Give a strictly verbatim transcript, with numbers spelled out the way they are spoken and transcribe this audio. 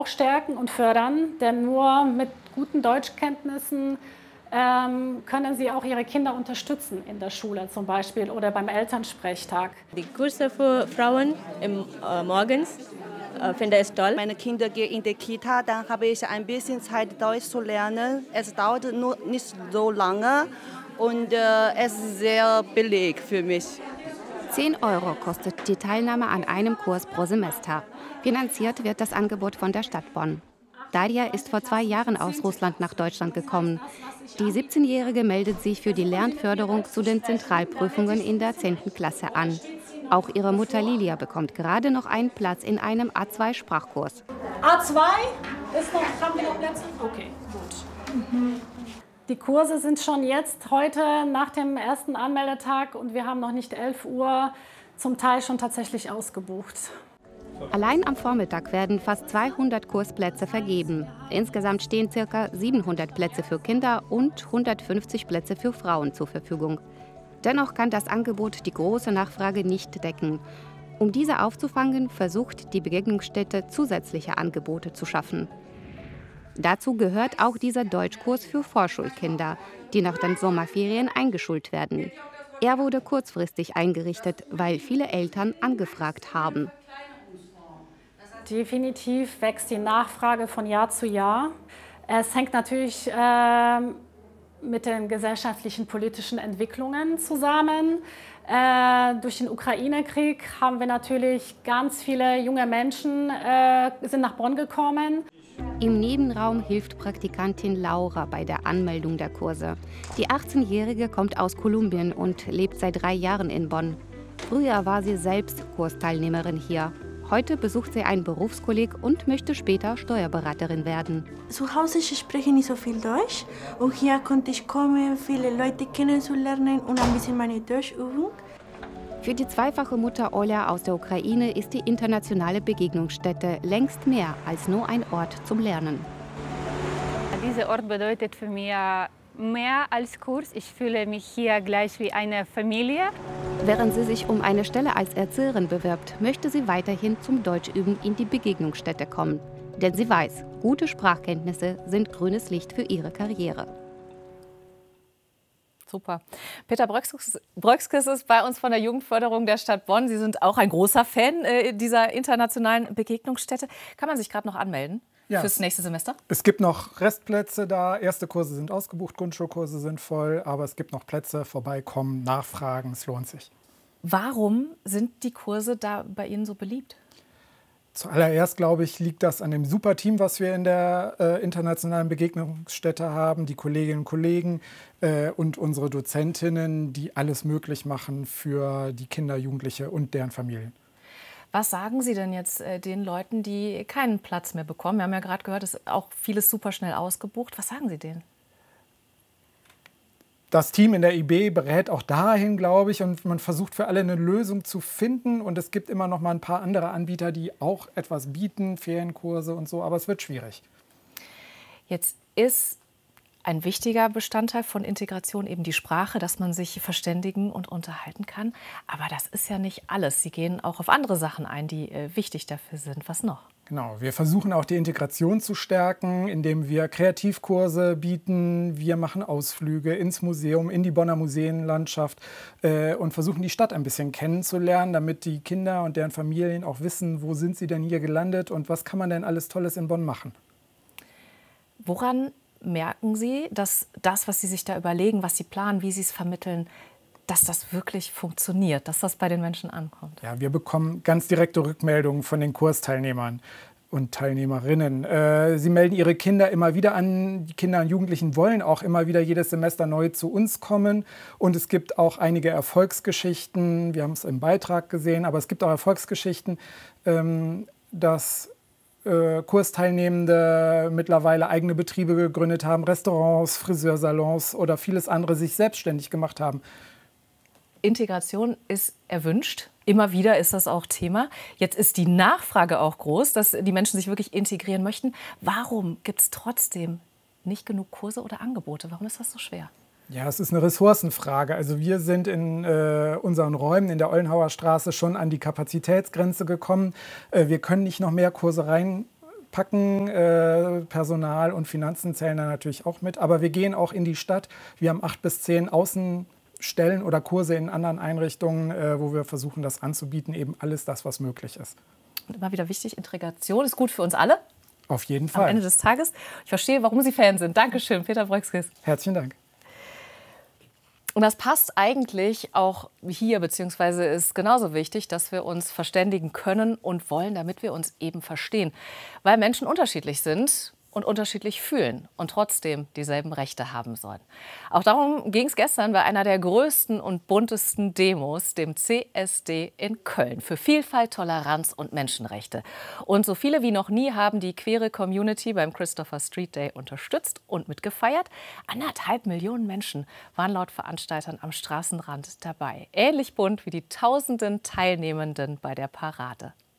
stärken und fördern, denn nur mit guten Deutschkenntnissen ähm, können sie auch ihre Kinder unterstützen in der Schule zum Beispiel oder beim Elternsprechtag. Die Kurse für Frauen im, äh, morgens äh, finde ich toll. Meine Kinder gehen in die Kita, dann habe ich ein bisschen Zeit, Deutsch zu lernen. Es dauert nur nicht so lange und äh, es ist sehr billig für mich. zehn Euro kostet die Teilnahme an einem Kurs pro Semester. Finanziert wird das Angebot von der Stadt Bonn. Darja ist vor zwei Jahren aus Russland nach Deutschland gekommen. Die siebzehnjährige meldet sich für die Lernförderung zu den Zentralprüfungen in der zehnten Klasse an. Auch ihre Mutter Lilia bekommt gerade noch einen Platz in einem A zwei Sprachkurs. A zwei? Ist noch, haben wir noch Plätze? Okay, gut. Mhm. Die Kurse sind schon jetzt heute nach dem ersten Anmeldetag und wir haben noch nicht elf Uhr, zum Teil schon tatsächlich ausgebucht. Allein am Vormittag werden fast zweihundert Kursplätze vergeben. Insgesamt stehen ca. siebenhundert Plätze für Kinder und hundertfünfzig Plätze für Frauen zur Verfügung. Dennoch kann das Angebot die große Nachfrage nicht decken. Um diese aufzufangen, versucht die Begegnungsstätte zusätzliche Angebote zu schaffen. Dazu gehört auch dieser Deutschkurs für Vorschulkinder, die nach den Sommerferien eingeschult werden. Er wurde kurzfristig eingerichtet, weil viele Eltern angefragt haben. Definitiv wächst die Nachfrage von Jahr zu Jahr. Es hängt natürlich äh, mit den gesellschaftlichen, politischen Entwicklungen zusammen. Äh, durch den Ukraine-Krieg haben wir natürlich ganz viele junge Menschen äh, sind nach Bonn gekommen. Im Nebenraum hilft Praktikantin Laura bei der Anmeldung der Kurse. Die achtzehnjährige kommt aus Kolumbien und lebt seit drei Jahren in Bonn. Früher war sie selbst Kursteilnehmerin hier. Heute besucht sie einen Berufskolleg und möchte später Steuerberaterin werden. Zu Hause ich spreche nicht so viel Deutsch und hier konnte ich kommen, viele Leute kennenzulernen und ein bisschen meine Deutschübung. Für die zweifache Mutter Olja aus der Ukraine ist die internationale Begegnungsstätte längst mehr als nur ein Ort zum Lernen. Dieser Ort bedeutet für mich mehr als Kurs. Ich fühle mich hier gleich wie eine Familie. Während sie sich um eine Stelle als Erzieherin bewirbt, möchte sie weiterhin zum Deutschüben in die Begegnungsstätte kommen. Denn sie weiß, gute Sprachkenntnisse sind grünes Licht für ihre Karriere. Super. Peter Bröckskes ist bei uns von der Jugendförderung der Stadt Bonn. Sie sind auch ein großer Fan äh, dieser internationalen Begegnungsstätte. Kann man sich gerade noch anmelden? Ja. Fürs nächste Semester? Es gibt noch Restplätze da. Erste Kurse sind ausgebucht, Grundschulkurse sind voll. Aber es gibt noch Plätze. Vorbeikommen, nachfragen, es lohnt sich. Warum sind die Kurse da bei Ihnen so beliebt? Zuallererst, glaube ich, liegt das an dem super Team, was wir in der äh, internationalen Begegnungsstätte haben. Die Kolleginnen und Kollegen äh, und unsere Dozentinnen, die alles möglich machen für die Kinder, Jugendliche und deren Familien. Was sagen Sie denn jetzt äh, den Leuten, die keinen Platz mehr bekommen? Wir haben ja gerade gehört, es ist auch vieles super schnell ausgebucht. Was sagen Sie denen? Das Team in der I B berät auch dahin, glaube ich, und man versucht für alle eine Lösung zu finden. Und es gibt immer noch mal ein paar andere Anbieter, die auch etwas bieten, Ferienkurse und so, aber es wird schwierig. Jetzt ist ein wichtiger Bestandteil von Integration eben die Sprache, dass man sich verständigen und unterhalten kann. Aber das ist ja nicht alles. Sie gehen auch auf andere Sachen ein, die äh, wichtig dafür sind. Was noch? Genau, wir versuchen auch die Integration zu stärken, indem wir Kreativkurse bieten. Wir machen Ausflüge ins Museum, in die Bonner Museenlandschaft äh, und versuchen die Stadt ein bisschen kennenzulernen, damit die Kinder und deren Familien auch wissen, wo sind sie denn hier gelandet und was kann man denn alles Tolles in Bonn machen. Woran merken Sie, dass das, was Sie sich da überlegen, was Sie planen, wie Sie es vermitteln, dass das wirklich funktioniert, dass das bei den Menschen ankommt? Ja, wir bekommen ganz direkte Rückmeldungen von den Kursteilnehmern und Teilnehmerinnen. Äh, sie melden ihre Kinder immer wieder an. Die Kinder und Jugendlichen wollen auch immer wieder jedes Semester neu zu uns kommen. Und es gibt auch einige Erfolgsgeschichten. Wir haben es im Beitrag gesehen, aber es gibt auch Erfolgsgeschichten, ähm, dass äh, Kursteilnehmende mittlerweile eigene Betriebe gegründet haben, Restaurants, Friseursalons oder vieles andere sich selbstständig gemacht haben. Integration ist erwünscht. Immer wieder ist das auch Thema. Jetzt ist die Nachfrage auch groß, dass die Menschen sich wirklich integrieren möchten. Warum gibt es trotzdem nicht genug Kurse oder Angebote? Warum ist das so schwer? Ja, es ist eine Ressourcenfrage. Also wir sind in äh, unseren Räumen in der Ollenhauer Straße schon an die Kapazitätsgrenze gekommen. Äh, wir können nicht noch mehr Kurse rein packen. Äh, Personal und Finanzen zählen da natürlich auch mit. Aber wir gehen auch in die Stadt. Wir haben acht bis zehn Außenstellen oder Kurse in anderen Einrichtungen, äh, wo wir versuchen, das anzubieten. Eben alles das, was möglich ist. Und immer wieder wichtig, Integration ist gut für uns alle. Auf jeden Fall. Am Ende des Tages. Ich verstehe, warum Sie Fan sind. Dankeschön, Peter Bröckskes. Herzlichen Dank. Und das passt eigentlich auch hier, beziehungsweise ist genauso wichtig, dass wir uns verständigen können und wollen, damit wir uns eben verstehen. Weil Menschen unterschiedlich sind und unterschiedlich fühlen und trotzdem dieselben Rechte haben sollen. Auch darum ging es gestern bei einer der größten und buntesten Demos, dem C S D in Köln, für Vielfalt, Toleranz und Menschenrechte. Und so viele wie noch nie haben die queere Community beim Christopher Street Day unterstützt und mitgefeiert. Anderthalb Millionen Menschen waren laut Veranstaltern am Straßenrand dabei. Ähnlich bunt wie die tausenden Teilnehmenden bei der Parade.